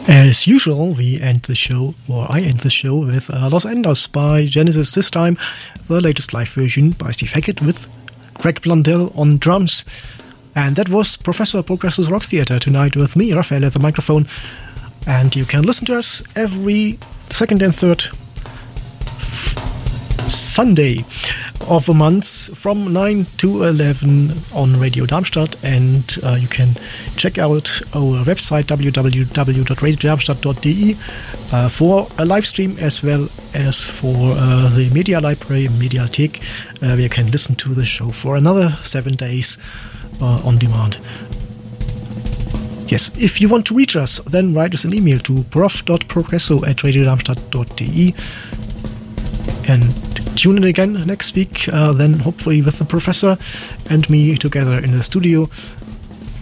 As usual, we end the show, or I end the show, with Los Endos by Genesis, this time the latest live version by Steve Hackett with Greg Blundell on drums. And that was Professor Progressive Rock Theatre tonight with me, Raphael, at the microphone. And you can listen to us every second and third Sunday of the month from 9 to 11 on Radio Darmstadt, and you can check out our website www.radiodarmstadt.de for a live stream as well as for the media library, Mediathek, where you can listen to the show for another 7 days on demand. Yes, if you want to reach us, then write us an email to prof.progresso@radiodarmstadt.de. And tune in again next week, then hopefully with the professor and me together in the studio.